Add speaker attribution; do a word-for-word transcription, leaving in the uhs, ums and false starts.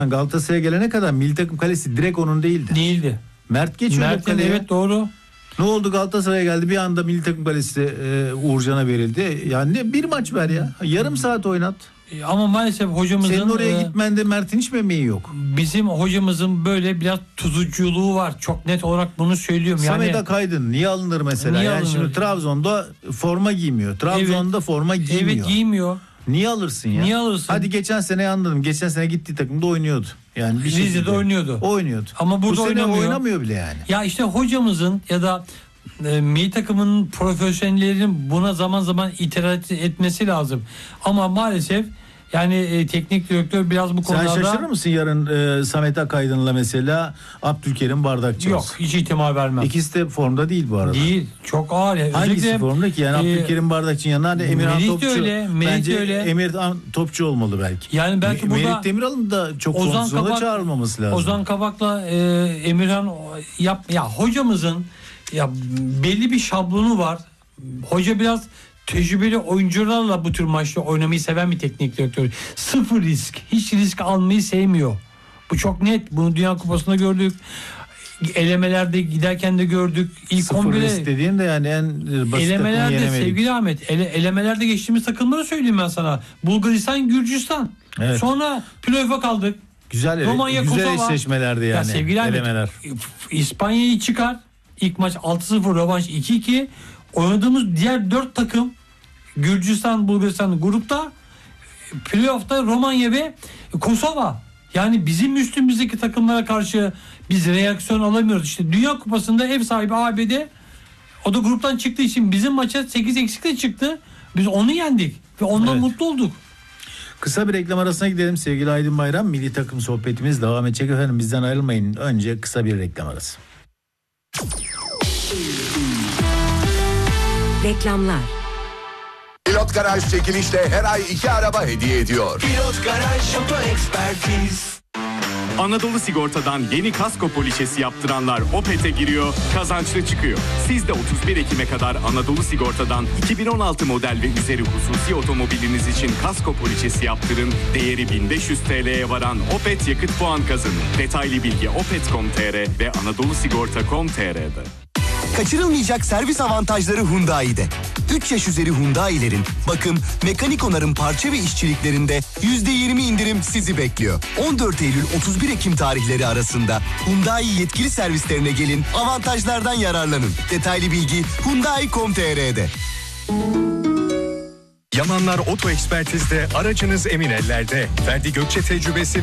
Speaker 1: Galatasaray'a gelene kadar milli takım kalesi direkt onun değildi.
Speaker 2: Değildi.
Speaker 1: Mert geçiyordu
Speaker 2: Mert'in,
Speaker 1: kaleye.
Speaker 2: evet doğru.
Speaker 1: Ne oldu, Galatasaray'a geldi bir anda milli takım kalesi e, Uğurcan'a verildi. Yani bir maç ver ya. Yarım saat oynat.
Speaker 2: Ama maalesef hocamızın...
Speaker 1: Senin oraya
Speaker 2: e,
Speaker 1: gitmende Mert'in hiç mi emeği yok?
Speaker 2: Bizim hocamızın böyle biraz tutuculuğu var. Çok net olarak bunu söylüyorum. Yani,
Speaker 1: Samet Akaydın niye alınır mesela?
Speaker 2: Niye
Speaker 1: yani
Speaker 2: alınır?
Speaker 1: şimdi Trabzon'da forma giymiyor. Trabzon'da
Speaker 2: evet,
Speaker 1: forma giymiyor.
Speaker 2: Evet, giymiyor.
Speaker 1: Niye alırsın ya?
Speaker 2: Niye alırsın?
Speaker 1: Hadi geçen sene anladım. Geçen sene gittiği takımda oynuyordu. Yani bir
Speaker 2: Rize'de
Speaker 1: şekilde
Speaker 2: oynuyordu.
Speaker 1: Oynuyordu.
Speaker 2: Ama burada
Speaker 1: Bu sene
Speaker 2: oynamıyor.
Speaker 1: oynamıyor bile yani.
Speaker 2: Ya işte hocamızın ya da e, milli takımın profesyonellerin buna zaman zaman itiraz etmesi lazım. Ama maalesef yani e, teknik direktör biraz bu konularda...
Speaker 1: Sen şaşırır mısın yarın e, Samet Akaydın'la mesela Abdülkerim Bardakçı?
Speaker 2: Yok, hiç ihtimal vermem.
Speaker 1: İkisi de formda değil bu arada.
Speaker 2: Değil. Çok ağır. Yani.
Speaker 1: Hangisi
Speaker 2: Özellikle,
Speaker 1: formda ki? Yani
Speaker 2: e,
Speaker 1: Abdülkerim Bardakçı'nın yanında hani Emirhan
Speaker 2: Melih de
Speaker 1: Topçu.
Speaker 2: öyle, Melih
Speaker 1: Bence
Speaker 2: de öyle.
Speaker 1: Emirhan Topçu olmalı belki.
Speaker 2: Yani belki
Speaker 1: Me-
Speaker 2: burada
Speaker 1: Melih Demiral'ın da çok
Speaker 2: Ozan
Speaker 1: kondisyonda
Speaker 2: Kabak,
Speaker 1: çağrılmaması lazım.
Speaker 2: Ozan Kabak'la e, Emirhan yap ya hocamızın ya belli bir şablonu var. Hoca biraz tecrübeli oyuncularla bu tür maçta oynamayı seven bir teknik direktör. Sıfır risk. Hiç risk almayı sevmiyor. Bu çok net. Bunu Dünya Kupası'nda gördük. Elemelerde giderken de gördük. İlk
Speaker 1: Sıfır
Speaker 2: on bire
Speaker 1: risk dediğin de yani en basit takımı
Speaker 2: elemelerde
Speaker 1: yenemedik.
Speaker 2: sevgili Ahmet ele, elemelerde geçtiğimiz takımları söyleyeyim ben sana. Bulgaristan, Gürcistan.
Speaker 1: Evet.
Speaker 2: Sonra playoff'a kaldık.
Speaker 1: Güzel,
Speaker 2: Romanya,
Speaker 1: güzel
Speaker 2: Kosova.
Speaker 1: eşleşmelerdi yani.
Speaker 2: Ya sevgili Ahmet,
Speaker 1: elemeler.
Speaker 2: İspanya'yı çıkar. İlk maç altı sıfır, rövanş iki iki. Oynadığımız diğer dört takım Gürcistan, Bulgaristan grupta, playoff'ta Romanya ve Kosova. Yani bizim üstümüzdeki takımlara karşı biz reaksiyon alamıyoruz. İşte Dünya Kupası'nda ev sahibi A B D, o da gruptan çıktığı için bizim maça sekiz eksikle çıktı. Biz onu yendik ve ondan
Speaker 1: Evet.
Speaker 2: mutlu olduk.
Speaker 1: Kısa bir reklam arasına gidelim sevgili Aydın Bayram. Milli takım sohbetimiz devam edecek efendim. Bizden ayrılmayın. Önce kısa bir reklam arası.
Speaker 3: Reklamlar.
Speaker 4: Pilot Garaj çekilişle her ay iki araba hediye ediyor.
Speaker 5: Pilot Garaj Oto Ekspertiz.
Speaker 6: Anadolu Sigorta'dan yeni kasko poliçesi yaptıranlar Opet'e giriyor, kazançlı çıkıyor. Siz de otuz bir Ekim'e kadar Anadolu Sigorta'dan iki bin on altı model ve üzeri hususi otomobiliniz için kasko poliçesi yaptırın. Değeri bin beş yüz TL'ye varan Opet yakıt puan kazanın. Detaylı bilgi opet nokta com nokta tr ve anadolu sigorta nokta com nokta tr'de.
Speaker 7: Kaçırılmayacak servis avantajları Hyundai'de. üç yaş üzeri Hyundai'lerin bakım, mekanik onarım, parça ve işçiliklerinde yüzde yirmi indirim sizi bekliyor. on dört Eylül otuz bir Ekim tarihleri arasında Hyundai yetkili servislerine gelin, avantajlardan yararlanın. Detaylı bilgi hyundai nokta com nokta tr'de.
Speaker 8: Yamanlar Oto Ekspertiz'de aracınız emin ellerde. Ferdi Gökçe tecrübesi